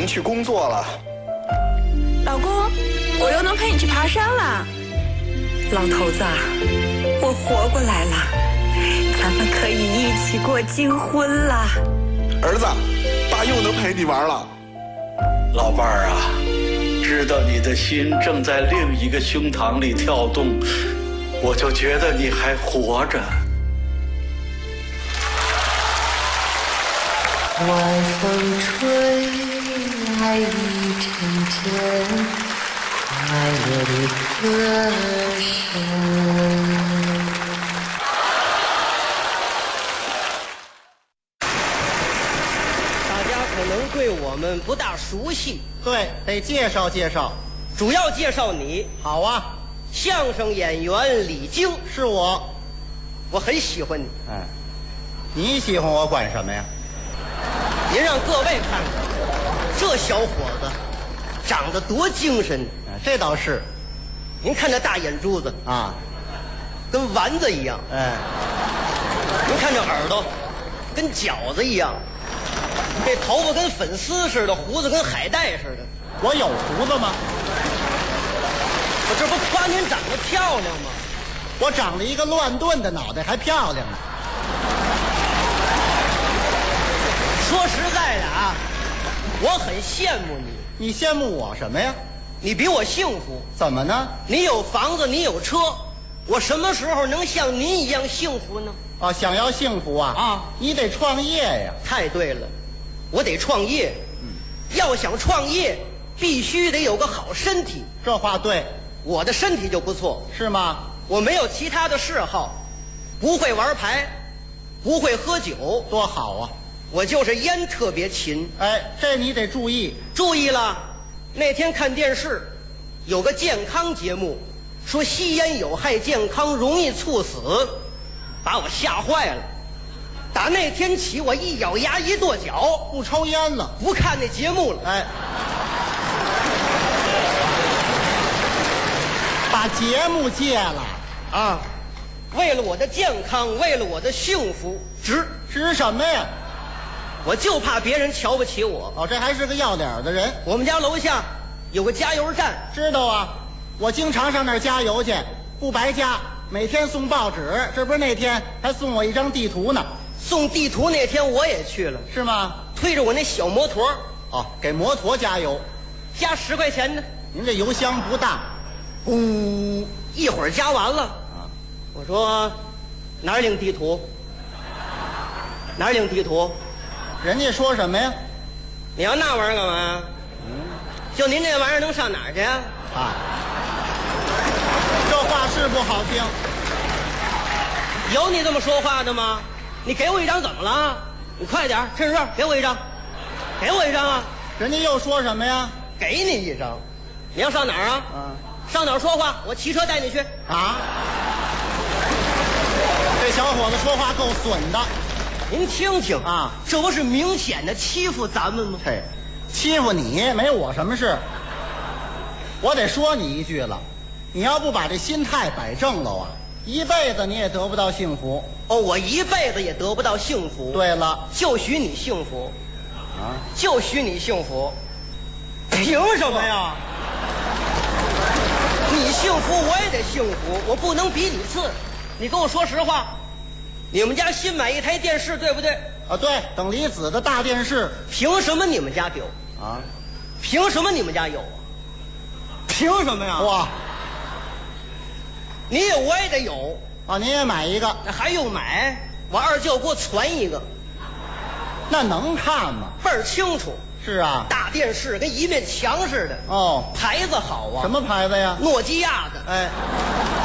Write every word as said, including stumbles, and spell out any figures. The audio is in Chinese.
去工作了。 老公，我又能陪你去爬山了。 老头子，我活过来了，咱们可以一起过金婚了。 儿子，爸又能陪你玩了。 老伴儿啊，知道你的心正在另一个胸膛里跳动，我就觉得你还活着。 晚风吹来一阵阵快乐的歌声。 大家可能对我们不大熟悉， 对，得介绍介绍。 主要介绍你。 好啊， 相声演员李菁， 是我。 我很喜欢你。 哎，你喜欢我管什么呀？ 您让各位看看，这小伙子长得多精神。 哎，这倒是。 您看这大眼珠子啊， 跟丸子一样。 哎， 您看这耳朵，跟饺子一样。这头发跟粉丝似的，胡子跟海带似的。 我有胡子吗？ 我这不夸您长得漂亮吗？ 我长了一个乱炖的脑袋，还漂亮呢。 说实在的啊，我很羡慕你。 你羡慕我什么呀？ 你比我幸福。 怎么呢？ 你有房子，你有车，我什么时候能像您一样幸福呢？ 啊，想要幸福啊啊， 你得创业呀。 太对了，我得创业。 嗯， 要想创业，必须得有个好身体。 这话对。 我的身体就不错。 是吗？ 我没有其他的嗜好，不会玩牌，不会喝酒。 多好啊！ 我就是烟特别勤。 哎，这你得注意。 注意了，那天看电视有个健康节目，说吸烟有害健康，容易猝死，把我吓坏了。打那天起，我一咬牙一跺脚， 不抽烟了， 不看那节目了。 哎，把节目戒了啊！为了我的健康，为了我的幸福，值值什么呀？ 我就怕别人瞧不起我。 哦，这还是个要脸的人。 我们家楼下有个加油站， 知道啊，我经常上那儿加油去，不白加，每天送报纸，这不是那天还送我一张地图呢。 送地图那天我也去了。 是吗？ 推着我那小摩托。 哦，给摩托加油， 加十块钱呢。 您这油箱不大。 呜，一会儿加完了啊！我说哪儿领地图？哪儿领地图？ 人家说什么呀？ 你要那玩意儿干嘛？ 嗯， 就您这玩意儿能上哪儿去啊？ 啊，这话是不好听。 有你这么说话的吗？你给我一张怎么了？你快点，趁热给我一张，给我一张啊！ 人家又说什么呀？ 给你一张。你要上哪儿啊？ 啊， 上哪儿说话？我骑车带你去。 啊，这小伙子说话够损的。 您听听啊， 这不是明显的欺负咱们吗？ 嘿，欺负你没我什么事。我得说你一句了，你要不把这心态摆正了啊，一辈子你也得不到幸福。 哦，我一辈子也得不到幸福。 对了， 就许你幸福啊， 就许你幸福。凭什么呀？你幸福我也得幸福，我不能比你次。你跟我说实话，你们家新买一台电视对不对？ 啊，对，等离子的大电视。 凭什么你们家有啊？ 凭什么你们家有啊？凭什么呀？ 哇， 你有我也得有啊！您也买一个？ 那还用买？我二舅给我传一个。 那能看吗？ 倍儿清楚。 是啊， 大电视跟一面墙似的。 哦， 牌子好啊。 什么牌子呀？ 诺基亚的。 哎。